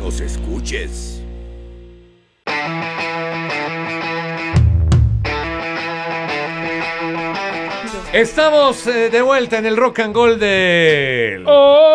nos escuches. Estamos de vuelta en el Rock and Roll del...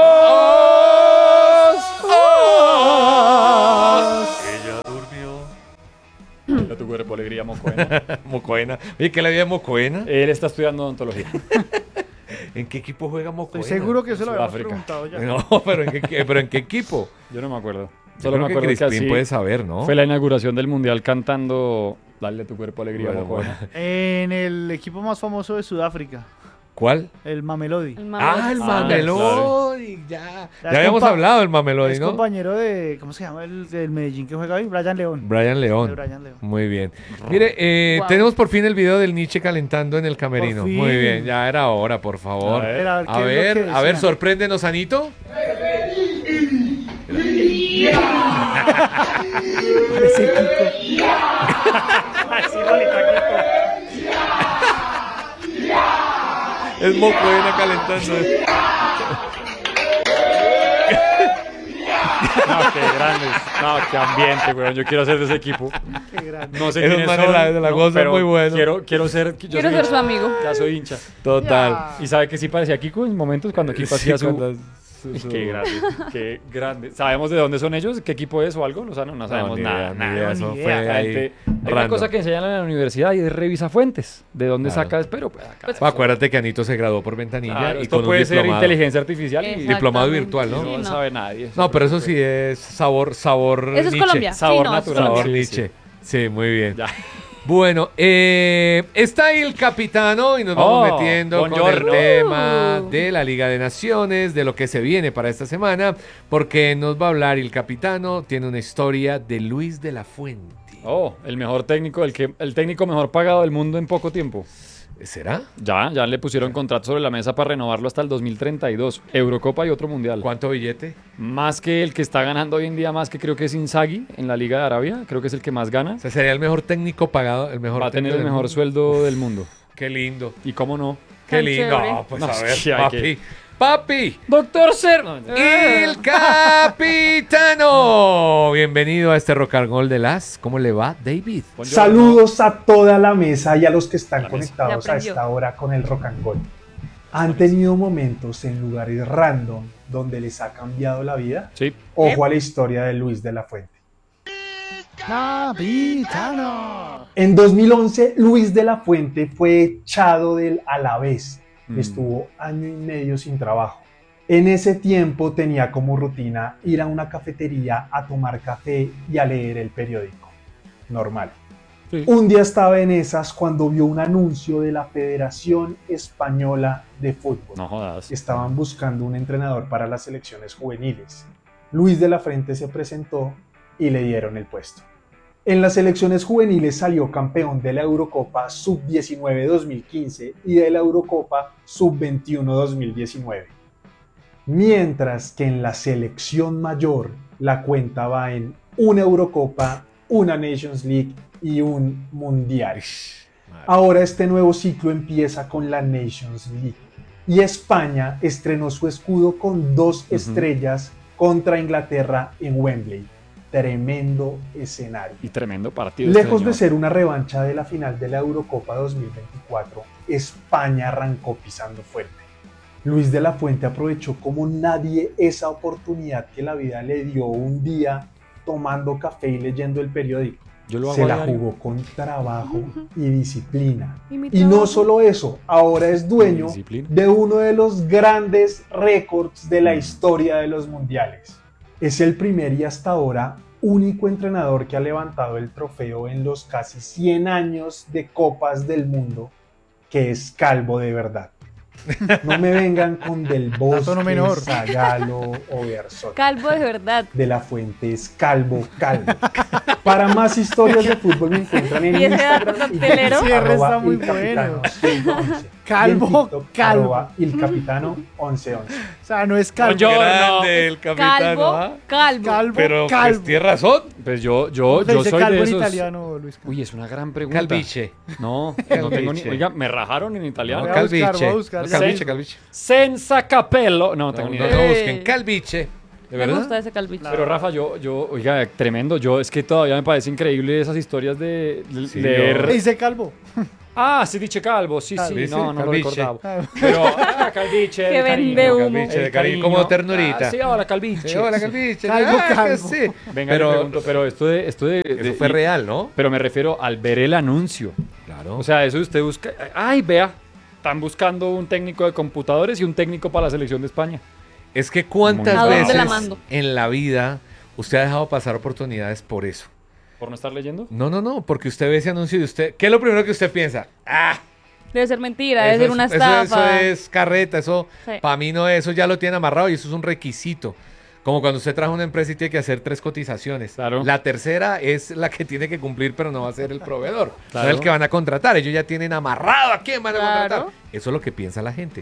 Ella durmió. A tu cuerpo, alegría, Mocoena. Mocoena. Oye, ¿qué le había Mocoena? Él está estudiando odontología. ¿En qué equipo juega Mocoena? Estoy seguro que eso lo habíamos Sudáfrica. preguntado ya. No, pero ¿en qué equipo? Yo no me acuerdo. Yo Solo creo me acuerdo que Crispín así puede saber, ¿no? fue la inauguración del Mundial cantando Dale a tu cuerpo, alegría, Bueno, Mocoena. En el equipo más famoso de Sudáfrica, ¿Cuál? el Mamelodi. El Ah, Mamelodi, ya. Ya Ya habíamos compa- hablado del Mamelodi, Es ¿no? compañero de, ¿cómo se llama? El del Medellín que juega hoy, Brian León. Brian De León. Brian León. Muy bien. Mire, Wow. tenemos por fin el video del Nietzsche calentando en el camerino. Por fin. Muy bien, ya era hora, por favor. A ver. Era, A ¿qué es lo ver, que a ver, decía? sorpréndenos, Anito. Ese Kiko. Así igualito a Es Mocoena calentando. No, qué grandes. No, qué ambiente, weón. Yo quiero ser de ese equipo. Kiko. Qué grande. No sé Esos quiénes manes son. la- la gozan pero muy bueno. Quiero ser... yo Quiero soy ser su hincha. amigo. Ya soy hincha. Total. Ya. ¿Y sabe que sí parecía Kiko en momentos cuando Kiko Sí, hacía su... cuando su- Qué grande, qué grande. ¿Sabemos de dónde son ellos? ¿Qué equipo es o algo? O sea, no sabemos ni nada. idea, ni nada. idea, eso ni fue idea. ahí Hay una random. cosa que enseñan en la universidad y es revisa fuentes. ¿De dónde Claro. sacas? Pero pues acá. Pues, acuérdate que Anito se graduó por ventanilla Claro, y esto con un puede ser diplomado. inteligencia artificial y Exactamente. Diplomado virtual, ¿no? no, Sí, no. sabe nadie. No, pero eso sí es sabor Eso es Nietzsche. Colombia. Sabor Sí, no, eso es natural. Colombia. Sabor Sí, Nietzsche. Sí, muy bien. Ya. Bueno, está ahí el capitano y nos vamos Oh, metiendo con el buongiorno. tema de la Liga de Naciones, de lo que se viene para esta semana, porque nos va a hablar el capitano, tiene una historia de Luis de la Fuente. Oh, el mejor técnico, el técnico mejor pagado del mundo en poco tiempo. ¿Será? Ya le pusieron contrato sobre la mesa para renovarlo hasta el 2032. Eurocopa y otro mundial. ¿Cuánto billete? Más que el que está ganando hoy en día, más que creo que es Inzaghi en la Liga de Arabia. Creo que es el que más gana. O sea, sería el mejor técnico pagado, el mejor Va a tener técnico el del mejor mundo. sueldo del mundo. Qué lindo, ¿Y cómo no? qué Tan lindo. chévere. No, pues No, a ver, sí, hay papi. que- Papi. Doctor Ser. El capitano. Bienvenido a este Rock and Roll de las. ¿Cómo le va, David? Saludos a toda la mesa y a los que están La mesa. conectados Ya a aprendió. esta hora con el Rock and Roll. ¿Han tenido momentos en lugares random donde les ha cambiado la vida? Sí. Ojo a la historia de Luis de la Fuente. Capitano. En 2011, Luis de la Fuente fue echado del Alavés. Estuvo año y medio sin trabajo. En ese tiempo tenía como rutina ir a una cafetería a tomar café y a leer el periódico. Normal. Sí. Un día estaba en esas cuando vio un anuncio de la Federación Española de Fútbol. No jodas. Estaban buscando un entrenador para las selecciones juveniles. Luis de la Fuente se presentó y le dieron el puesto. En las selecciones juveniles salió campeón de la Eurocopa Sub-19 2015 y de la Eurocopa Sub-21 2019. Mientras que en la selección mayor la cuenta va en una Eurocopa, una Nations League y un Mundial. Ahora este nuevo ciclo empieza con la Nations League y España estrenó su escudo con 2 estrellas contra Inglaterra en Wembley. Tremendo escenario. Y tremendo partido. Lejos de este ser una revancha de la final de la Eurocopa 2024, España arrancó pisando fuerte. Luis de la Fuente aprovechó como nadie esa oportunidad que la vida le dio un día tomando café y leyendo el periódico. Yo lo hago Se a la diario. jugó con trabajo y disciplina. Y mi Y no trabajo. solo eso, ahora es dueño Disciplina. de uno de los grandes récords de la historia de los mundiales. Es el primer y hasta ahora único entrenador que ha levantado el trofeo en los casi 100 años de Copas del Mundo, que es calvo de verdad. No me vengan con Del Bosque, no menor. Zagalo o Bearzot. Calvo de verdad. De la Fuente es calvo. Para más historias de fútbol me encuentran en ¿Y ese dato Instagram y cartelero? en Cierre está arroba muy ilcapitano bueno. 611. Calvo, Y en TikTok, calvo. arroba ilcapitano 1111. O sea, no es calvo. Yo- Grande el capitano. Calvo, ¿Ah? calvo. Calvo, Pero calvo. pues, tiene razón. Pues yo ¿Cómo se dice soy calvo de en esos. italiano, Luis? Uy, es una gran pregunta. Calviche. No, no tengo ni. Calviche. Oiga, me rajaron en italiano. Voy a buscar, Calviche. voy a buscar, No, ya. Calviche, Calviche. Senza capello. No, No, tengo ni no idea. lo busquen. Calviche. ¿De Me verdad? gusta ese calviche. Pero Rafa, oiga, tremendo. Es que todavía me parece increíble esas historias de Sí, leer. Le dice calvo. Ah, sí, dice calvo, sí, sí, Dice no lo calviche. recordaba. Pero, calviche. Que de vende cariño. humo. Calviche de El cariño, como ternurita. Ah, sí, hola, calviche. Sí, hola, calviche. Calvo, Que calvo. sí. Venga, Pero- le pregunto, pero esto de Eso fue real, ¿no? Pero me refiero al ver el anuncio. Claro. O sea, eso de usted busca. Ay, vea, están buscando un técnico de computadores y un técnico para la selección de España. Es que cuántas ¿A dónde veces la mando? en la vida usted ha dejado pasar oportunidades por eso. ¿Por no estar leyendo? No, porque usted ve ese anuncio y usted, ¿qué es lo primero que usted piensa? Ah, Debe ser mentira, debe eso ser es- una eso- estafa. Eso es carreta, eso Sí. para mí no es, eso ya lo tiene amarrado y eso es un requisito. Como cuando usted trabaja en una empresa y tiene que hacer 3 cotizaciones. Claro. La tercera es la que tiene que cumplir, pero no va a ser el proveedor. Claro. No es el que van a contratar. Ellos ya tienen amarrado a quién van a Claro. contratar. Eso es lo que piensa la gente.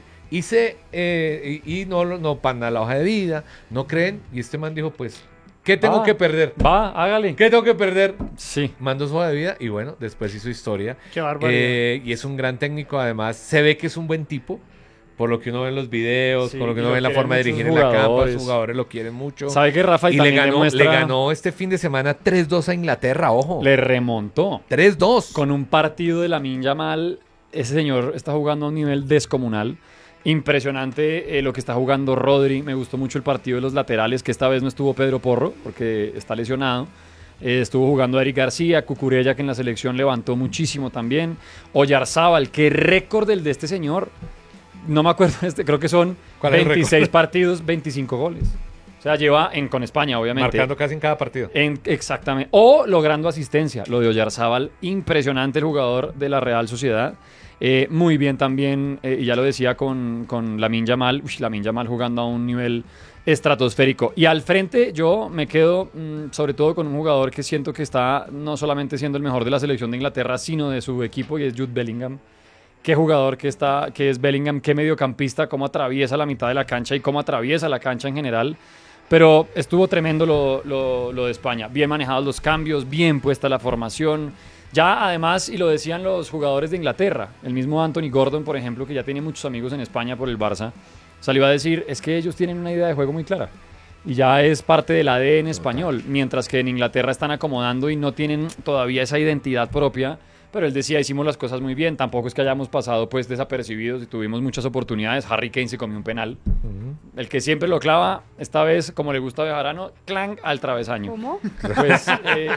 Y no pan a la hoja de vida, no creen. Y este man dijo, pues, ¿qué tengo que perder? Va, hágale. ¿Qué tengo que perder? Sí. Mandó su hoja de vida y bueno, después hizo historia. Qué barbaridad. Y es un gran técnico, además. Se ve que es un buen tipo, por lo que uno ve en los videos, Sí, por lo que y uno lo ve en la quieren forma de muchos dirigir en la campa. jugadores. Los jugadores lo quieren mucho. ¿Sabe que Rafa Y le también ganó, demuestra- le ganó este fin de semana 3-2 a Inglaterra, ojo. Le remontó. 3-2. Con un partido de Lamine Yamal, ese señor está jugando a un nivel descomunal. Impresionante lo que está jugando Rodri. Me gustó mucho el partido de los laterales, que esta vez no estuvo Pedro Porro, porque está lesionado. Estuvo jugando Eric García, Cucurella, que en la selección levantó muchísimo también. Oyarzábal, qué récord el de este señor. No me acuerdo, creo que son ¿Cuál es el 26 récord? partidos, 25 goles. O sea, lleva con España, obviamente. Marcando casi en cada partido. Exactamente. O logrando asistencia. Lo de Oyarzábal, impresionante el jugador de la Real Sociedad. Muy bien también, y ya lo decía con Lamine Yamal. Lamine Yamal jugando a un nivel estratosférico. Y al frente yo me quedo sobre todo con un jugador que siento que está no solamente siendo el mejor de la selección de Inglaterra, sino de su equipo, y es Jude Bellingham. Qué jugador que es Bellingham, qué mediocampista, cómo atraviesa la mitad de la cancha y cómo atraviesa la cancha en general. Pero estuvo tremendo lo de España. Bien manejados los cambios, bien puesta la formación. Ya además, y lo decían los jugadores de Inglaterra, el mismo Anthony Gordon, por ejemplo, que ya tiene muchos amigos en España por el Barça, salió a decir, es que ellos tienen una idea de juego muy clara. Y ya es parte del ADN español, mientras que en Inglaterra están acomodando y no tienen todavía esa identidad propia. Pero él decía, hicimos las cosas muy bien, tampoco es que hayamos pasado pues desapercibidos y tuvimos muchas oportunidades. Harry Kane se comió un penal. El que siempre lo clava, esta vez, como le gusta a Bejarano, clang al travesaño. ¿Cómo? Pues,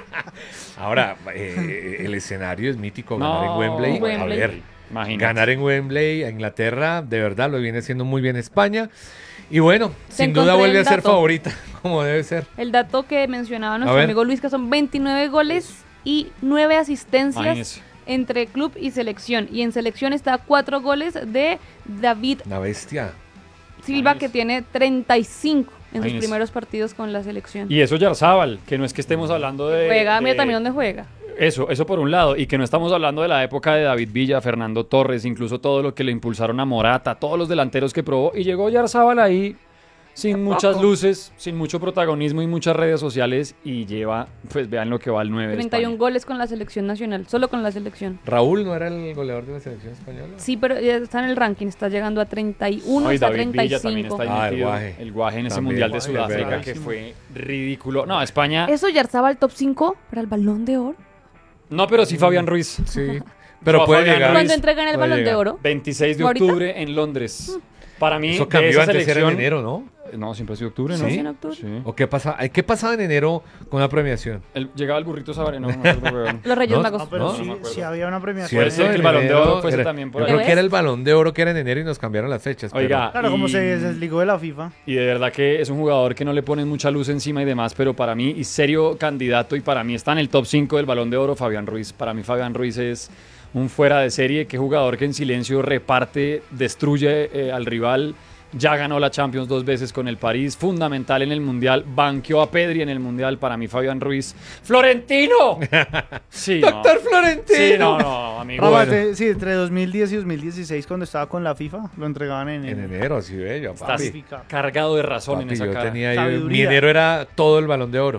Ahora, el escenario es mítico. no, Ganar en Wembley. A Wembley. ver, imagínate. ganar en Wembley a Inglaterra, de verdad, lo viene haciendo muy bien España. Y bueno, sin duda encontré vuelve a el ser dato. favorita, como debe ser. El dato que mencionaba A nuestro ver. amigo Luis, que son 29 goles y 9 asistencias Imagínese. entre club y selección. Y en selección está 4 goles de David Una bestia. Silva, Imagínese. que tiene 35 en sus Imagínese. primeros partidos con la selección. Y eso Yarzábal, que no es que estemos hablando de... Juega, mira de- también dónde juega. Eso por un lado, y que no estamos hablando de la época de David Villa, Fernando Torres, incluso todo lo que le impulsaron a Morata, todos los delanteros que probó, y llegó Yarzábal ahí sin muchas luces, sin mucho protagonismo y muchas redes sociales, y lleva, pues vean lo que va el 9 de 31 España. goles con la selección nacional, solo con la selección. Raúl no era el goleador de la selección española. Sí, pero ya está en el ranking, está llegando a 31, No, y está a David Villa también 35. está ahí Ah, el metido. Guaje. El Guaje en ese También. Mundial de Guaje, Sudáfrica, verdad. que fue ridículo. No, España... ¿Eso ya estaba al top 5 para el Balón de Oro? No, pero sí Fabián Ruiz. Sí. Pero Yo a puede Fabián llegar. Ruiz. ¿Cuándo entregan el puede Balón de llegar. Oro? 26 de ¿Ahorita? octubre en Londres. Para mí, Eso de cambió esa antes, era en selección... enero, ¿no? No, siempre ha sido octubre, ¿no? Sí, en octubre. Sí. ¿O qué pasa? Ay, ¿qué pasaba en enero con la premiación? Llegaba el burrito Sabarino. No me acuerdo, weón. Los Reyes No, Magos. No, pero No, sí, no me acuerdo. sí había una premiación. Puede ser que el en Balón de enero Oro fuese era- también por Yo ahí. creo que era el Balón de Oro que era en enero y nos cambiaron las fechas. pero- Oiga, Claro, como y- se desligó de la FIFA. Y de verdad que es un jugador que no le ponen mucha luz encima y demás, pero para mí, y serio candidato, y para mí está en el top 5 del Balón de Oro, Fabián Ruiz. Para mí Fabián Ruiz es un fuera de serie, qué jugador que en silencio reparte, destruye al rival. Ya ganó la Champions 2 veces con el París, fundamental en el Mundial, banqueó a Pedri en el Mundial, para mí Fabián Ruiz. ¡Florentino! Sí, no. ¡Doctor Florentino! Sí, no, amigo. Rafa, Bueno. sí, entre 2010 y 2016, cuando estaba con la FIFA, lo entregaban en En enero. enero, así bello, Estás papi. Clasificado. cargado de razón en Papi, esa yo cara. tenía mi Sabiduría. enero era todo el Balón de Oro.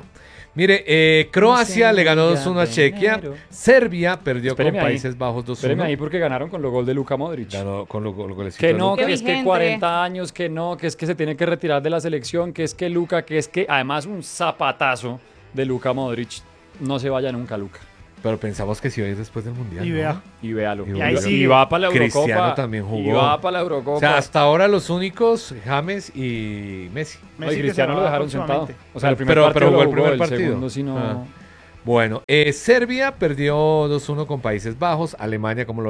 Mire, Croacia le ganó 2-1 a de Chequia. enero. Serbia perdió Espéreme con ahí. Países Bajos Espéreme ahí 2-1. porque ganaron con los goles de Luka Modric. Ganó con los golecitos Que de no, Luka. Qué que es que vigente. 40 años, que no, que es que se tiene que retirar de la selección, que es que Luka, que es que además un zapatazo de Luka Modric. No se vaya nunca, Luka. Pero pensamos que sí hoy es después del Mundial. Y ¿no? vea. Y véalo. Y ahí sigue. Y va para la Eurocopa. Cristiano también jugó. Y va para la Eurocopa. O sea, hasta ahora los únicos, James y Messi. No, Messi y que Cristiano se lo va dejaron sentado. próximamente. O sea, el primer Pero partido jugó lo el primer partido. segundo sí no... Ah. Bueno, Serbia perdió 2-1 con Países Bajos. Alemania, como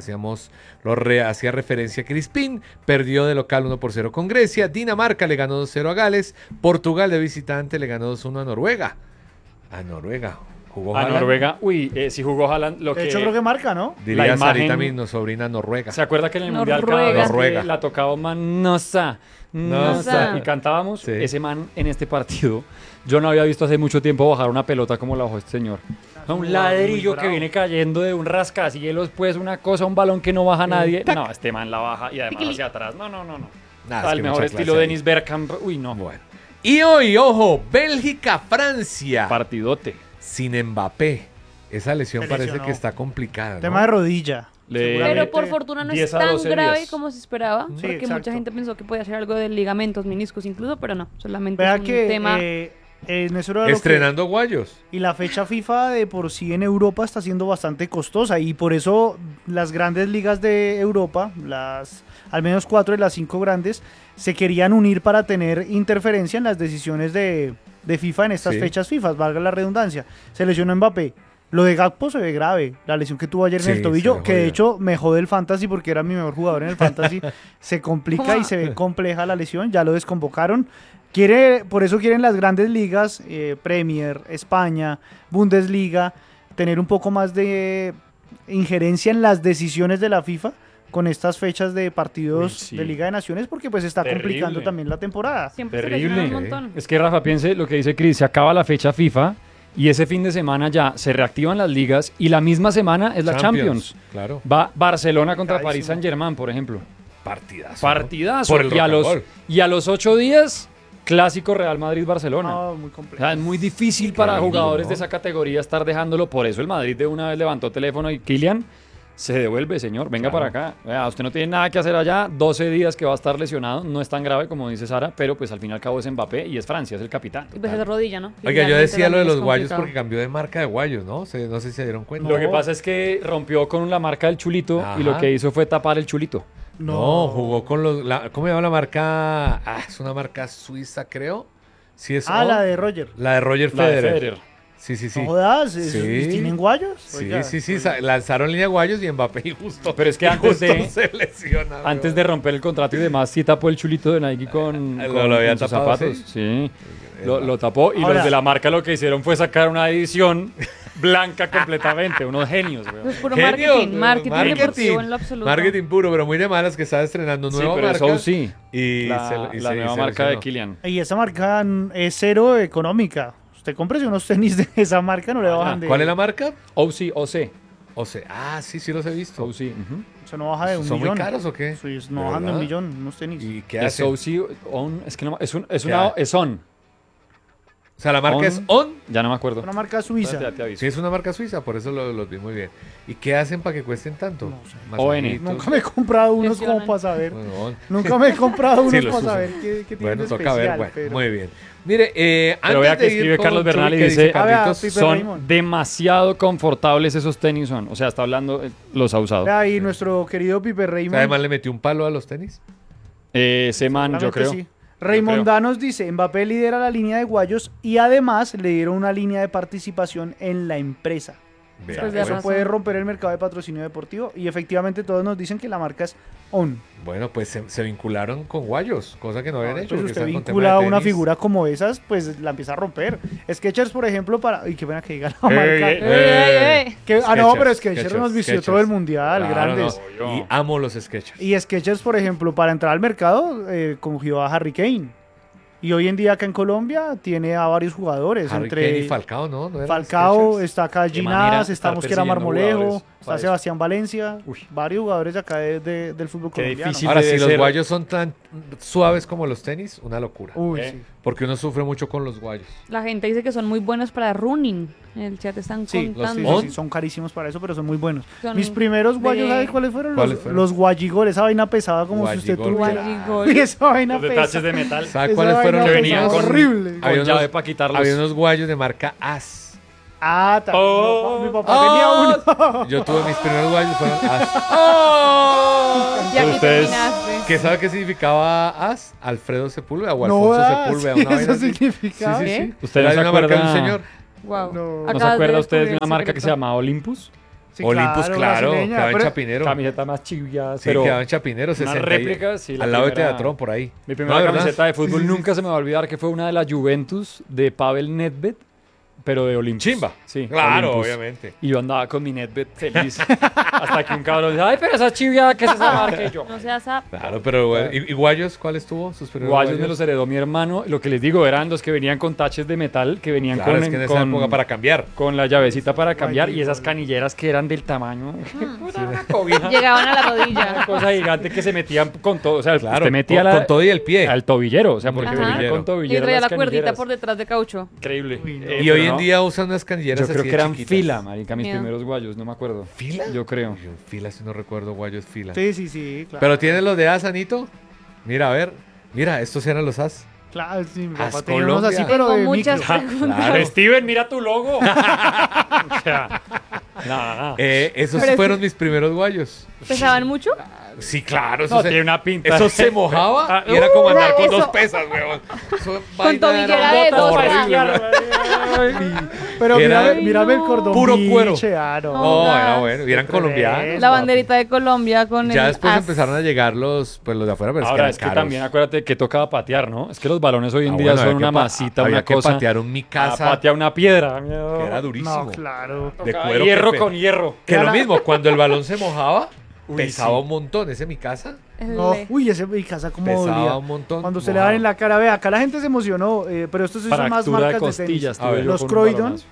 hacía referencia Crispín, perdió de local 1-0 con Grecia. Dinamarca le ganó 2-0 a Gales. Portugal de visitante le ganó 2-1 a Noruega. Jugó A Haaland. Noruega, si jugó Haaland, lo De que... hecho, creo que marca, ¿no? Diría la imagen- Sarita, mi sobrina Noruega. ¿Se acuerda que en el Mundial cada Noruega. vez Noruega. que la tocábamos Nosa, Nosa. y cantábamos? Sí. Ese man en este partido, yo no había visto hace mucho tiempo bajar una pelota como la bajó este señor. Un ladrillo que viene cayendo de un rascacielos, pues una cosa, un balón que no baja nadie. No, este man la baja y además hacia atrás. No. Nada, es Al que mejor mucha estilo clase ahí. Dennis Bergkamp. Uy, no. Bueno. Y hoy, ojo, Bélgica-Francia. Partidote. Sin Mbappé. Esa lesión Se parece lesionó. que está complicada, ¿no? Tema de rodilla. Le- Seguramente. Pero por fortuna no es 10 a tan 12 grave días. como se esperaba, Sí, porque exacto. mucha gente pensó que podía ser algo de ligamentos, meniscos incluso, pero no, solamente Vea es un que tema. en eso era lo que- Estrenando guayos. Y la fecha FIFA de por sí en Europa está siendo bastante costosa y por eso las grandes ligas de Europa, al menos 4 de las 5 grandes, se querían unir para tener interferencia en las decisiones de FIFA en estas Sí. fechas FIFA, valga la redundancia. Se lesionó Mbappé. Lo de Gakpo se ve grave, la lesión que tuvo ayer en Sí, el tobillo, se ve que de jodida. hecho me jode el fantasy porque era mi mejor jugador en el fantasy, se complica ¿Cómo? y se ve compleja la lesión, ya lo desconvocaron. Por eso quieren las grandes ligas, Premier, España, Bundesliga, tener un poco más de injerencia en las decisiones de la FIFA con estas fechas de partidos Uy, sí. de Liga de Naciones porque pues está Terrible. complicando también la temporada. Siempre se Terrible. lesiona un montón. Es que Rafa, piense lo que dice Cris, se acaba la fecha FIFA y ese fin de semana ya se reactivan las ligas y la misma semana es la Champions. Claro. Va Barcelona contra Carísimo. Paris Saint-Germain, por ejemplo. Partidazo. ¿no? Partidazo. Por el y, a rock and los, roll. y a los 8 días, clásico Real Madrid-Barcelona. No, muy O complejo. sea, es muy difícil para lindo, jugadores ¿no? de esa categoría estar dejándolo. Por eso el Madrid de una vez levantó teléfono y Kylian se devuelve, señor. Venga Claro. para acá. Vea, usted no tiene nada que hacer allá. 12 días que va a estar lesionado. No es tan grave como dice Sara, pero pues al fin y al cabo es Mbappé y es Francia, es el capitán. Y pues es de rodilla, ¿no? Oiga, yo Realmente decía lo de también los es guayos complicado. porque cambió de marca de guayos, ¿no? No sé si se dieron cuenta. Lo que pasa es que rompió con la marca del chulito y Ajá. lo que hizo fue tapar el chulito. No, jugó con ¿cómo se llama la marca? Es una marca suiza, creo. Sí, es Ah, On. la de Roger. La de Roger La de Federer. Federer. Sí, sí, sí. No jodas, Sí. ¿tienen guayos? Sí, Oiga, sí, sí. pues, Lanzaron línea guayos y Mbappé y justo. Pero es que y antes justo de- se lesiona. Antes weón. de romper el contrato y demás, sí tapó el chulito de Nike con Lo había con sus tapado, zapatos. ¿sí? Sí, lo tapó. Y Ahora- los de la marca lo que hicieron fue sacar una edición blanca completamente. Unos genios, weón. Es puro Genios, marketing, marketing deportivo en lo absoluto. Marketing puro, pero muy de malas que estaba estrenando Sí, nueva pero marca. eso sí. Y La, se- y la se- nueva se marca de lesionó. Kylian. Y esa marca es cero económica. Usted cómprese unos tenis de esa marca, no le bajan de... ¿Cuál es la marca? OC, OC. O sea, sí los he visto. OC. ujú. Eso no baja de un ¿Son millón. muy caros o qué? Sí, ¿De no bajan de verdad? un millón, unos tenis. ¿Y qué Es hacen? OC, es que no, es ¿Qué una, hace? es on. O sea, la marca On. es On. Ya no me acuerdo. Una marca suiza. Ya te aviso. Sí, es una marca suiza, por eso los vi muy bien. ¿Y qué hacen para que cuesten tanto? No sé. Masajitos. Nunca me he comprado unos Lesionan. como para saber. Bueno, On. Nunca me he comprado unos Sí, los para uso. saber qué tiene Bueno, de toca especial. ver. Bueno, pero- muy bien. Mire, Pero antes vea que de ir escribe con Carlos Bernal y ¿qué dice, Ah, vea, Carlitos? Pipe son Raymond. demasiado confortables esos tenis son. O sea, está hablando, los ha usado. Ahí nuestro querido Pipe Raymond. Además le metió un palo a los tenis. Ese man, yo Seguramente creo. sí. Raimondanos dice, Mbappé lidera la línea de guayos y además le dieron una línea de participación en la empresa. Vea, Pues de Eso razón. puede romper el mercado de patrocinio deportivo y efectivamente todos nos dicen que la marca es ON. Bueno, pues se vincularon con guayos, cosa que no habían hecho. Entonces porque usted están con tema vincula a de una tenis. figura como esas, pues la empieza a romper. Skechers, por ejemplo, y qué pena que diga la Ey, marca. ey, ey. No, Skechers, pero Skechers nos vistió Skechers. todo el mundial, Claro, grandes. no. Y amo los sketches. Y Skechers, por ejemplo, para entrar al mercado, cogió a Harry Kane. Y hoy en día acá en Colombia tiene a varios jugadores. Harry entre Kane y Falcao, ¿no? ¿No eran Falcao, Skechers? está acá Qué manera Ginás, de está estar Mosquera persiguiendo Marmolejo, jugadores está para eso. Sebastián Valencia, Uy. varios jugadores de acá del fútbol Qué colombiano. difícil. Ahora, debe si los ser- guayos son tan suaves como los tenis, una locura. Uy, ¿Eh? sí. porque uno sufre mucho con los guayos. La gente dice que son muy buenos para running. En el chat están Sí, contando. sí, son carísimos para eso, pero son muy buenos. Son Mis primeros guayos, de- ¿sabes cuáles fueron? ¿Cuáles fueron? Los guayigol, esa vaina pesada como si usted Guayigol. tuviera. Guayigol. Uy, esa vaina Los detalles pesada. de metal. ¿Sabe Esa cuáles fueron vaina los que venían pesada, con- horrible. Con Había llave unos- para quitarlos. Había unos guayos de marca As. Ah, también. Oh. Mi papá tenía uno. Yo tuve mis primeros guayos, fueron As. Y aquí Ustedes- terminaste. ¿Qué sabe qué significaba As? Alfredo Sepúlveda o No, Alfonso Sepúlveda. Una vaina eso así. significaba. Sí, sí, sí. ¿Eh? ¿Usted Era no de se una marca de un acuerda? señor. Wow. No. ¿No se acuerda usted de una marca que se llamaba Olympus? Sí, Olympus, claro, brasileña, quedaba en pero- Chapinero. Camiseta más chivia, Sí, pero quedaba en Chapinero, una 60. réplica, sí, la al lado de primera- Teatrón, por ahí. mi primera No, ¿de verdad? camiseta de fútbol nunca se me va a olvidar que fue una de la Juventus de Pavel Nedved, pero de Olympus. Chimba. Sí, Claro, Olympus. obviamente. Y yo andaba con mi Nedved feliz. Hasta que un cabrón dice, ay, pero esa chivia, ¿qué es esa marca? Y yo, No seas a... Claro, pero bueno. ¿Y guayos cuáles tuvo? Sus primeros guayos me los heredó mi hermano. Lo que les digo eran los que venían con taches de metal, que venían Claro, con, es que en esa con, época para cambiar. con la llavecita para cambiar y Guayos. esas canilleras que eran del tamaño. Una cobija. Llegaban a la Una rodilla. cosa gigante que se metían con todo. O sea, Claro, usted metía con todo y el pie. al tobillero. O sea, porque Ajá. venía con Y tobillero. traía la las cuerdita canilleras. por detrás de caucho. Increíble. Uy, no. Y pero hoy en no, día usan unas canilleras yo así creo de que eran chiquitas. fila, marica, mis Miedo. primeros guayos, no me acuerdo. ¿Fila? Yo creo. Yo fila, si no recuerdo, guayos fila. Sí, sí, sí, claro. Pero tiene los de As, Anito. Mira, a ver. Mira, estos eran los As. Claro, sí, mi As papá tenía unos así, Colombia. pero Tengo de muchas micro. preguntas. Claro. Steven, mira tu logo. O sea, nada. Esos Pero fueron mis primeros guayos. ¿Pesaban mucho? Sí, claro. Eso, No, se, tiene una pinta. eso se mojaba Ah, y era como andar con eso. 2 pesas, weón. Con tobillera de botas 2 para pesos. esquiar. Pero Era- mírame, mírame el cordón. Puro cuero. biche, ah, no. No, Oh, era gas. bueno. Y eran Qué colombianos. tremendo. La banderita de Colombia con Ya el después as. empezaron a llegar los de afuera, pero Ahora, es es que que eran caros. también acuérdate que tocaba patear, ¿no? Es que los balones hoy en Ah, día bueno, son había una que pa- masita, había una que cosa. patear mi casa Patea una piedra. miedo. que era durísimo. No, claro. de Tocaba cuero hierro que con hierro. Que lo mismo, cuando el balón se mojaba, Uy, pesaba sí. un montón. Ese mi casa No, uy, ese mi casa como pesaba dolía. un montón. Cuando se le mojado. dan en la cara, ve, acá la gente se emocionó, pero estos sí son más Fractura de marcas de tenis. costillas. A ver. tuve yo Los con un Croydon. balonazo.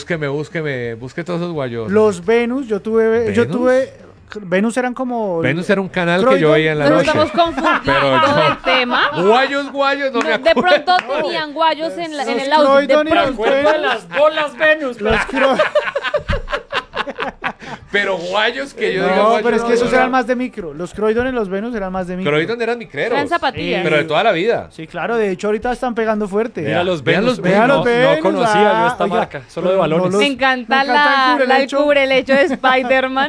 Busque todos esos guayos. Los Venus, yo ¿Venus? tuve, Venus eran como... Venus era un canal que Croydon. yo veía en la Nos noche. estamos confundiendo Pero yo- del tema. Guayos, no me De acuerdo. pronto tenían guayos en Los el audio. De Croydon y los pronto. Recuerdo de las bolas Venus. Los Cro- Pero guayos que yo diga No, guayos, pero es que no, esos no. eran más de micro. Los Croydon y los Venus eran más de micro. Croydon eran micreros. Eran zapatillas. Pero de toda la vida. Sí, claro, de hecho ahorita están pegando fuerte. Mira los Vean Venus. los Uy, Vean no, los Venus, no conocía yo ah, esta oiga, marca, solo de pero no balones. los- Me encanta me encanta el el cubrelecho. cubrelecho de Spider-Man.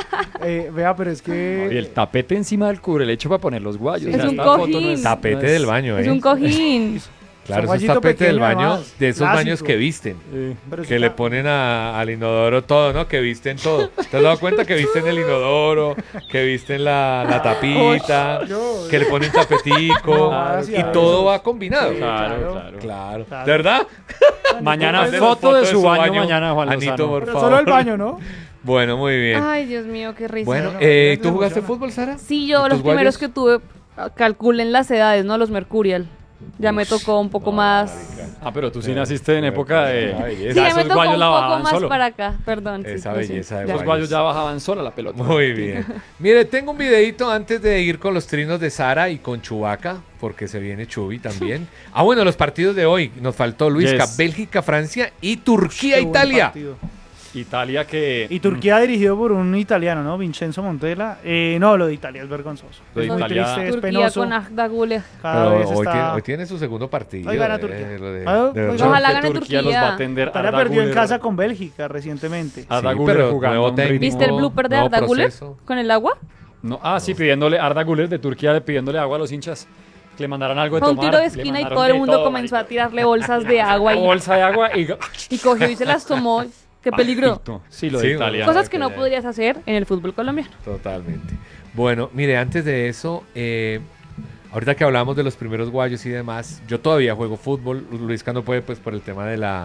Vea, pero es Y que... el tapete encima del cubrelecho para poner los guayos. Es O sea, un esta foto cojín. Tapete del baño, Es ¿eh? un cojín. Claro, Son esos guayito tapetes del pequeño, baño, además, de esos clásico. baños que visten. pero sí, Que le claro. ponen al inodoro todo, ¿no? Que visten todo. ¿Te has dado cuenta que visten el inodoro? Que visten la tapita, Yo- que le ponen tapetico. No, y todo va combinado. Sí, Claro, claro. claro. Claro. Claro. ¿De verdad? Mañana Mándenos foto de su baño, mañana, Juan Anito, Lozano. por Pero favor. solo el baño, ¿no? Bueno, muy bien. Ay, Dios mío, qué risa. Bueno, no, ¿tú me jugaste emociona. fútbol, Sara? Sí, yo ¿Y los tus primeros guayos? que tuve, calculen las edades, ¿no? Los Mercurial. Ya me tocó un poco más. Ah, pero tú sí naciste en época de... Ay, Sí, esa- ya me esos tocó guayos un la poco bajaban más solo. para acá. Perdón. sí, Esa lo siento. belleza de Ya. Los guayos ya bajaban sola la pelota. Muy bien. Mire, tengo un videito antes de ir con los trinos de Sara y con Chubaca, porque se viene Chubi también. Ah, bueno, los partidos de hoy. Nos faltó Luisca, Yes. Bélgica, Francia y Qué Turquía, buen Italia. partido. Italia que... Y Turquía dirigido por un italiano, ¿no? Vincenzo Montella. No, lo de Italia es vergonzoso. Lo de Es muy Italia- triste, es Turquía penoso. con Agda Güler. Cada Pero vez hoy, está... hoy tiene su segundo partido. Hoy gana Turquía. lo de- Ah, de hoy verdad. Ojalá que gane Turquía los Turquía. va a atender. Italia Arda perdió en Güler. casa con Bélgica recientemente. Arda Sí, Güler pero jugando nuevo a un ritmo- técnico. ¿Viste el blooper de nuevo Arda Güler proceso. con el agua? No, sí, pidiéndole Arda Güler de Turquía pidiéndole agua a los hinchas. Que le mandaran algo de Fue un tomar. tiro de le esquina y mandaron todo el de mundo todo, comenzó a marica. tirarle bolsas de agua Bolsa de agua y... y cogió y se las tomó. Qué peligro. Sí, lo Sí, de Italia. Cosas que no ya. podrías hacer en el fútbol colombiano. Totalmente. Bueno, mire, antes de eso, ahorita que hablamos de los primeros guayos y demás, yo todavía juego fútbol. Luisca no puede, pues, por el tema de la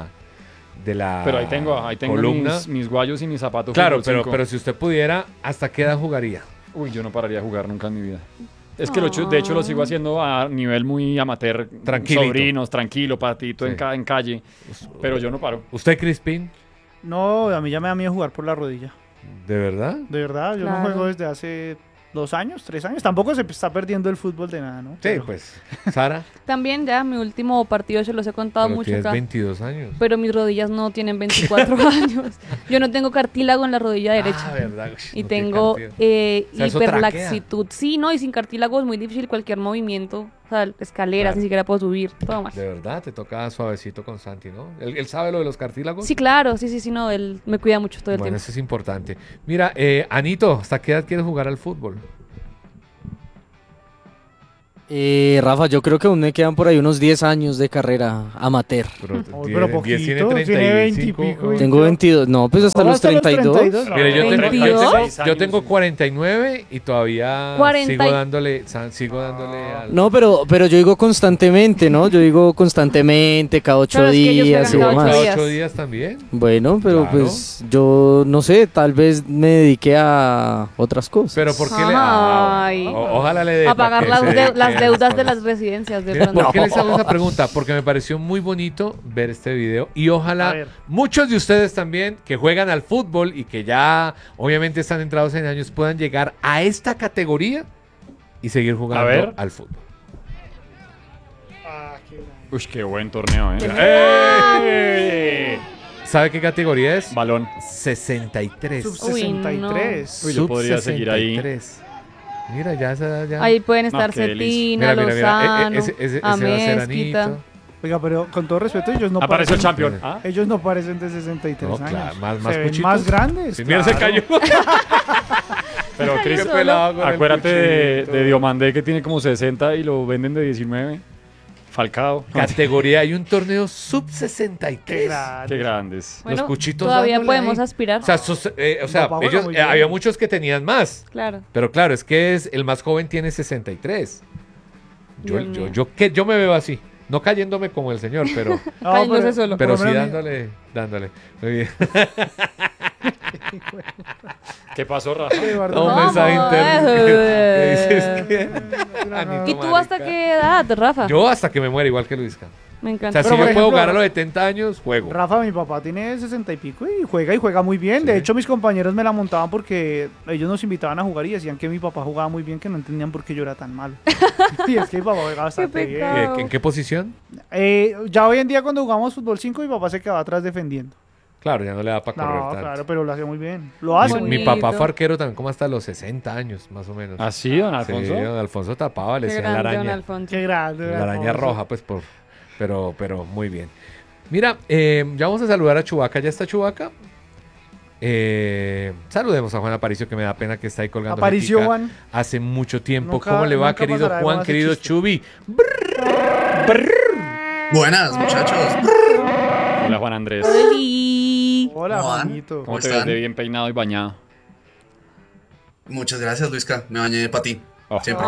Pero ahí tengo columna. mis guayos y mis zapatos. Claro, fútbol pero, 5. pero si usted pudiera, ¿hasta qué edad jugaría? Uy, yo no pararía de jugar nunca en mi vida. Es que de hecho lo sigo haciendo a nivel muy amateur. Tranquilito. Sobrinos, tranquilo, patito Sí. en calle. Pero yo no paro. ¿Usted, Crispin? No, a mí ya me da miedo jugar por la rodilla. ¿De verdad? De verdad, yo Claro. no juego desde hace 2 años, 3 años. Tampoco se está perdiendo el fútbol de nada, ¿no? Sí, Pero- pues. Sara, También ya mi último partido se los he contado pero mucho tienes acá. 22 años. Pero mis rodillas no tienen 24 años. Yo no tengo cartílago en la rodilla derecha. Ah, verdad. Y No, qué tengo cartilla. O sea, eso hiperlaxitud. Sí, no, y sin cartílago es muy difícil cualquier movimiento. O sea, escaleras, Claro. ni siquiera puedo subir. Todo mal. De verdad, te toca suavecito con Santi, ¿no? ¿Él sabe lo de los cartílagos? Sí, claro, sí, no, él me cuida mucho todo el Bueno, tiempo. eso es importante. Mira, Anito, ¿hasta qué edad quieres jugar al fútbol? Rafa, yo creo que aún me quedan por ahí unos 10 años de carrera amateur. Pero, pero poquito, tiene 20 y pico, Tengo 22, no, pues hasta ¿Ahora los 32. Mira, yo tengo, 22. yo tengo 49 y todavía 40 sigo y- dándole, sigo dándole al... No, pero yo digo constantemente, ¿no? Yo digo constantemente, cada 8 Claro, es que ellos días y juegan cada demás. ocho ¿Cada días. 8 días también? Bueno, pero Claro. pues yo no sé, tal vez me dediqué a otras cosas. Pero ¿por qué Ay. ojalá le dé A para pagar que las, se de- dedique las a deudas de cosas. las residencias de Mira, pronto. ¿por qué les hago esa pregunta? Porque me pareció muy bonito ver este video y A ojalá ver. muchos de ustedes también que juegan al fútbol y que ya obviamente están entrados en años puedan llegar a esta categoría y seguir A jugando ver. al fútbol. Uy, qué buen torneo, ¿eh? ¡Eh! ¿Sabe qué categoría es? Balón. 63. Sub Uy, 63. Uy, yo podría seguir ahí. 63. Mira, ya esa edad ya. Ahí pueden No, estar qué delicia. Cetina, mira, Lozano, ese va a ser Amezquita. Anito. Oiga, pero con todo respeto, ellos no Apareció el parecen, champion. ¿Ah? ellos no parecen de 63 No, años. claro, más Se ven cuchitos. más grandes. Mira, se claro. cayó. Pero Chris, Qué pelado con el acuérdate cuchillito. de Diomandé que tiene como 60 y lo venden de 19. Falcao. Categoría, hay un torneo sub Qué 63. grande. Qué grandes. Bueno, cuchitos todavía dándole podemos ahí. aspirar. O sea, Papá juega ellos, muy bien. había muchos que tenían más. Claro. Pero claro, es que el más joven tiene 63. Dios mío. Yo me veo así. No cayéndome como el señor, pero, No, Cayéndose solo. pero por sí lo menos dándole. Muy bien. ¿Qué pasó, Rafa? Sí, Eduardo. No, un ¿Cómo? mensaje interno. ¿Qué dices? ¿Qué? ¿Y tú hasta qué edad, Rafa? Yo hasta que me muera, igual que Luisca. Me O encanta. sea, Pero, si yo por puedo ejemplo, jugar a los de 70 años, juego. Rafa, mi papá tiene 60 y pico y juega muy bien. De hecho, mis compañeros me la montaban porque ellos nos invitaban a jugar y decían que mi papá jugaba muy bien, que no entendían por qué yo era tan malo. Y es que mi papá juega bastante bien. pecado. ¿En qué posición? Ya hoy en día cuando jugamos fútbol 5, mi papá se quedaba atrás defendiendo. Claro, ya no le da para correr No, tanto. claro, pero lo hace muy bien. Lo hace. Mi Bonito. papá fue arquero también como hasta los 60 años, más o menos. ¿Así, don Sí, Alfonso? don Alfonso tapaba, le Qué decían la grande, don araña. Alfonso. Qué grande. La araña Alfonso. roja, pues, pero muy bien. Mira, ya vamos a saludar a Chubaca. ¿Ya está Chubaca? Saludemos a Juan Aparicio, que me da pena que está ahí colgando. Aparicio, jetica Juan. hace mucho tiempo. Nunca- ¿Cómo le va, nunca querido pasará de Juan, moda ese querido chiste. Chubi? Buenas, muchachos. Hola, Juan Andrés. Oli. Hola, ¿Cómo van? Juanito. ¿Cómo te están? ves de bien peinado y bañado? Muchas gracias, Luisca. Me bañé para ti. Oh. Siempre.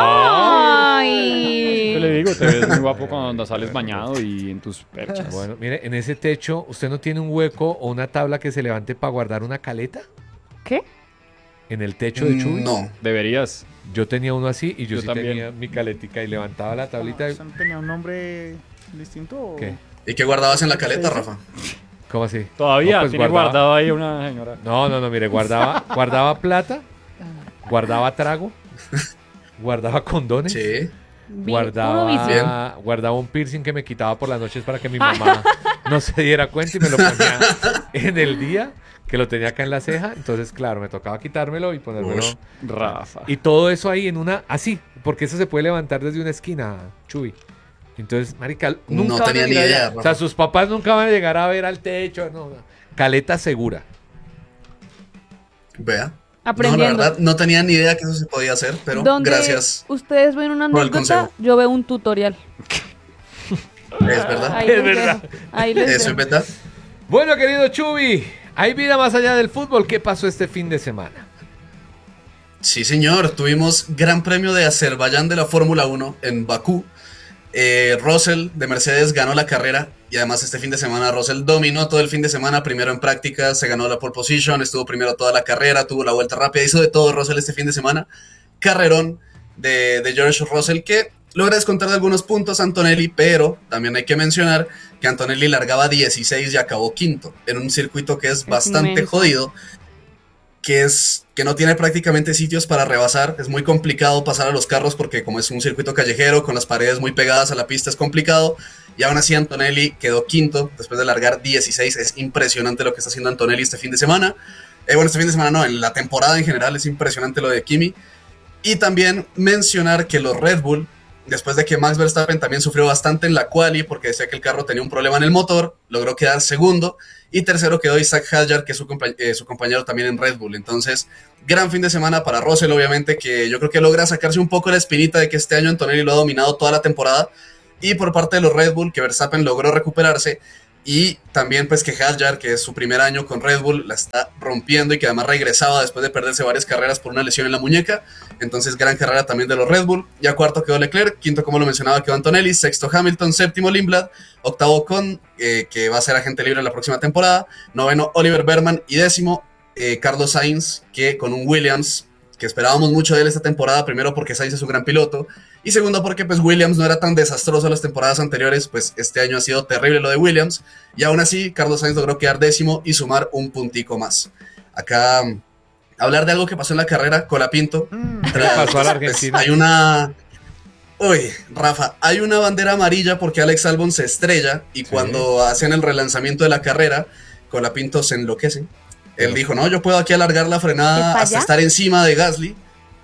¿Qué le Ay. digo? Te ves muy guapo cuando sales bañado y en tus perchas. Bueno, mire, en ese techo, ¿usted no tiene un hueco o una tabla que se levante para guardar una caleta? ¿Qué? En el techo de Chubi. No. Deberías. Yo tenía uno así y yo Yo sí también. tenía mi caletica y levantaba la tablita. ¿Eso no tenía un nombre distinto? o- ¿Qué? ¿Y qué guardabas en la caleta, Rafa? ¿Cómo así? Todavía No, pues tiene guardado ahí una señora. No, mire, guardaba plata, guardaba trago, guardaba condones, Sí. Puro vicio. guardaba un piercing que me quitaba por las noches para que mi mamá no se diera cuenta y me lo ponía en el día, que lo tenía acá en la ceja. Entonces, claro, me tocaba quitármelo y ponérmelo. Ush. Rafa. Y todo eso ahí en una, así, porque eso se puede levantar desde una esquina, Chuy. Entonces, marica, nunca No van a tenía ni llegar idea, allá. Rafa. O sea, sus papás nunca van a llegar a ver al techo, no. Caleta segura. Vea. Aprendiendo. No, la verdad, no tenía ni idea que eso se podía hacer, pero Donde gracias. ustedes ven una por el anécdota, consejo. yo veo un tutorial. Es verdad. Ahí Es les verdad. dejo. Ahí les Eso dejo. es verdad. Bueno, querido Chubi, hay vida más allá del fútbol. ¿Qué pasó este fin de semana? Sí, señor. Tuvimos Gran Premio de Azerbaiyán de la Fórmula 1 en Bakú. Russell de Mercedes ganó la carrera y además este fin de semana Russell dominó todo el fin de semana, primero en prácticas, se ganó la pole position, estuvo primero toda la carrera, tuvo la vuelta rápida, hizo de todo Russell este fin de semana. Carrerón de George Russell que logra descontar de algunos puntos a Antonelli, pero también hay que mencionar que Antonelli largaba 16 y acabó quinto en un circuito que es bastante inmenso. jodido, que no tiene prácticamente sitios para rebasar. Es muy complicado pasar a los carros porque como es un circuito callejero con las paredes muy pegadas a la pista es complicado. Y aún así Antonelli quedó quinto después de largar 16. Es impresionante lo que está haciendo Antonelli este fin de semana. Bueno, este fin de semana no, en la temporada en general es impresionante lo de Kimi. Y también mencionar que los Red Bull, después de que Max Verstappen también sufrió bastante en la quali porque decía que el carro tenía un problema en el motor, logró quedar segundo. Y tercero quedó Isaac Hadjar, que es su compañero también en Red Bull. Entonces, gran fin de semana para Russell, obviamente, que yo creo que logra sacarse un poco la espinita de que este año Antonelli lo ha dominado toda la temporada. Y por parte de los Red Bull, que Verstappen logró recuperarse. Y también pues que Hadjar, que es su primer año con Red Bull, la está rompiendo y que además regresaba después de perderse varias carreras por una lesión en la muñeca. Entonces gran carrera también de los Red Bull. Ya cuarto quedó Leclerc, quinto como lo mencionaba quedó Antonelli, sexto Hamilton, séptimo Lindblad, octavo Ocon, que va a ser agente libre en la próxima temporada, noveno Oliver Berman y décimo Carlos Sainz, que con un Williams, que esperábamos mucho de él esta temporada, primero porque Sainz es un gran piloto, y segundo porque pues Williams no era tan desastroso las temporadas anteriores, pues este año ha sido terrible lo de Williams, y aún así Carlos Sainz logró quedar décimo y sumar un puntico más. Acá, hablar de algo que pasó en la carrera, Colapinto. ¿Qué pasó a la Argentina? Hay una... Uy, Rafa, hay una bandera amarilla porque Alex Albon se estrella, y cuando hacen el relanzamiento de la carrera, Colapinto se enloquece. Él dijo, no, yo puedo aquí alargar la frenada hasta estar encima de Gasly.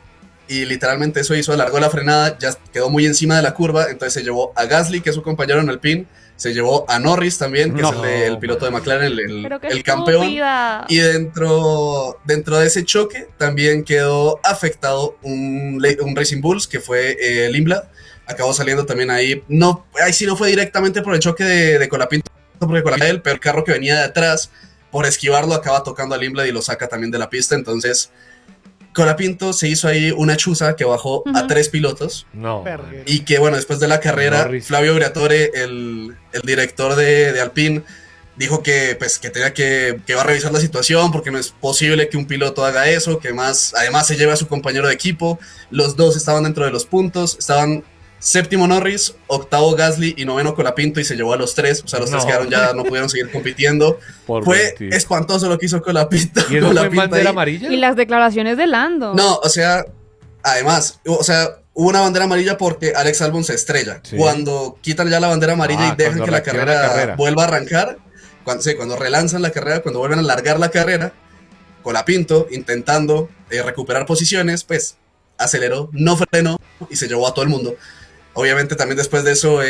Y literalmente eso hizo, alargó la frenada, ya quedó muy encima de la curva, entonces se llevó a Gasly, que es su compañero en Alpine, se llevó a Norris también, que es el piloto de McLaren, el campeón. Y dentro de ese choque también quedó afectado un Racing Bulls, que fue Lindblad. Acabó saliendo también ahí. No, ahí sí no fue directamente por el choque de Colapinto, porque Colapinto, pero el carro que venía de atrás, por esquivarlo, acaba tocando a Lindblad y lo saca también de la pista. Entonces, Colapinto se hizo ahí una chuza que bajó a 3 pilotos. No. Y que, bueno, después de la carrera, Flavio Briatore, el director de Alpine, dijo que, pues, que tenía que va a revisar la situación porque no es posible que un piloto haga eso, que además se lleve a su compañero de equipo. Los dos estaban dentro de los puntos, estaban séptimo Norris, octavo Gasly y noveno Colapinto, y se llevó a los 3. O sea, los 3 quedaron ya, no pudieron seguir compitiendo. Fue espantoso lo que hizo Colapinto. ¿Y eso fue bandera amarilla? Y las declaraciones de Lando. No, o sea, además, hubo una bandera amarilla porque Alex Albon se estrella. Sí. Cuando quitan ya la bandera amarilla y dejan que la carrera vuelva a arrancar, cuando relanzan la carrera, cuando vuelven a largar la carrera, Colapinto, intentando recuperar posiciones, pues aceleró, no frenó y se llevó a todo el mundo. Obviamente también después de eso,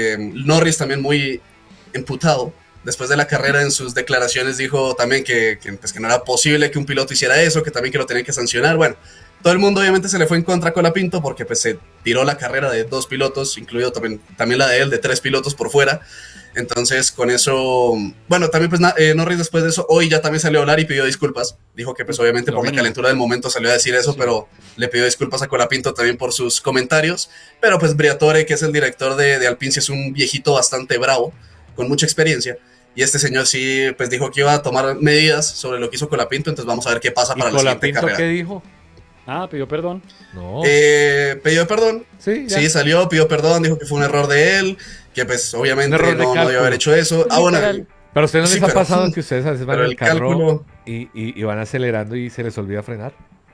Norris también muy emputado. Después de la carrera en sus declaraciones dijo también que no era posible que un piloto hiciera eso, que también que lo tenían que sancionar. Bueno, todo el mundo obviamente se le fue en contra a Colapinto porque pues se tiró la carrera de 2 pilotos, incluido también la de él, de 3 pilotos por fuera. Entonces con eso, bueno, también pues Norris después de eso, hoy ya también salió a hablar y pidió disculpas. Dijo que pues obviamente por la calentura del momento salió a decir eso, pero le pidió disculpas a Colapinto también por sus comentarios. Pero pues Briatore, que es el director de Alpine, es un viejito bastante bravo, con mucha experiencia. Y este señor sí pues dijo que iba a tomar medidas sobre lo que hizo Colapinto, entonces vamos a ver qué pasa para la siguiente carrera. ¿Qué dijo? Pidió perdón. No. Pidió perdón. Sí, salió, pidió perdón, dijo que fue un error de él, que pues obviamente no debió haber hecho eso. Bueno. Pero a ustedes no les ha pasado que ustedes a veces van en el carro y van acelerando y se les olvida frenar.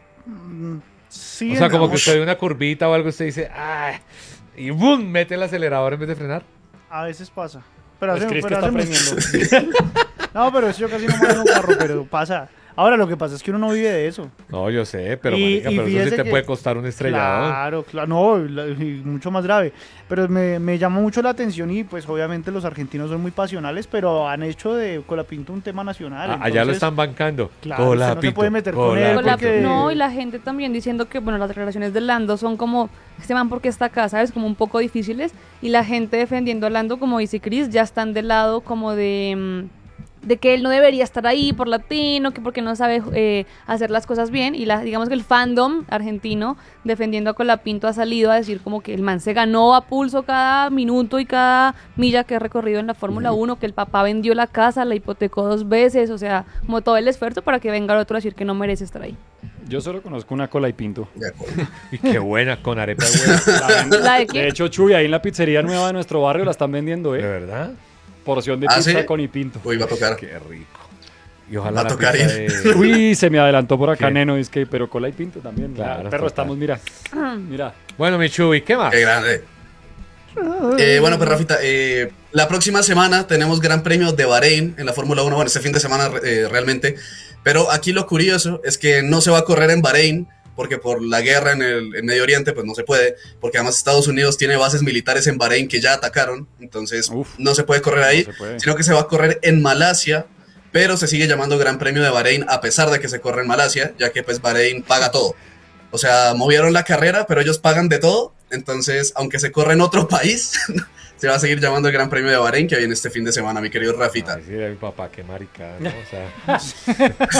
Sí, o sea, como que usted ve una curvita o algo, usted dice, ¡ay! Y ¡bum! Mete el acelerador en vez de frenar. A veces pasa. Pero pues Chris que está aprendiendo. No, pero eso yo casi no manejo un carro, pero pasa. Ahora lo que pasa es que uno no vive de eso. No, yo sé, pero marica, pero eso sí te puede costar un estrellado. Claro, no, y mucho más grave. Pero me llamó mucho la atención y pues obviamente los argentinos son muy pasionales, pero han hecho de Colapinto un tema nacional. Entonces, allá lo están bancando. Claro, usted no se puede meter con él. No, y la gente también diciendo que, bueno, las declaraciones de Lando son como, este man porque está acá, ¿sabes? Como un poco difíciles. Y la gente defendiendo a Lando, como dice Chris, ya están del lado como de que él no debería estar ahí por latino, que porque no sabe hacer las cosas bien, y digamos que el fandom argentino defendiendo a Colapinto ha salido a decir como que el man se ganó a pulso cada minuto y cada milla que ha recorrido en la Fórmula 1, que el papá vendió la casa, la hipotecó 2 veces, o sea, como todo el esfuerzo para que venga el otro a decir que no merece estar ahí. Yo solo conozco una Colapinto. Y qué buena, con arepa buena. ¿La de quién? De hecho, Chuy, ahí en la pizzería nueva de nuestro barrio la están vendiendo, ¿De verdad? Porción de pizza ¿sí? con y pinto. Uy, va a tocar. Qué rico. Y ojalá Va a la tocar pizza ir. de- Uy, se me adelantó por acá, ¿Qué? Neno, es que, pero cola y pinto también. Claro, Perro, total. estamos, mira. Mira. Bueno, Michuy, ¿qué más? Qué grande. Bueno, pues Rafita, la próxima semana tenemos Gran Premio de Bahrein en la Fórmula 1, bueno, este fin de semana realmente, pero aquí lo curioso es que no se va a correr en Bahrein, porque por la guerra en Medio Oriente pues no se puede, porque además Estados Unidos tiene bases militares en Bahrein que ya atacaron, entonces Uf. no se puede correr ahí, No se puede. sino que se va a correr en Malasia, pero se sigue llamando Gran Premio de Bahrein a pesar de que se corre en Malasia, ya que pues Bahrein paga todo. O sea, movieron la carrera, pero ellos pagan de todo. Entonces, aunque se corre en otro país, se va a seguir llamando el Gran Premio de Bahrein, que viene este fin de semana, mi querido Rafita. Ay, sí, mi papá, qué marica, ¿no? O sea,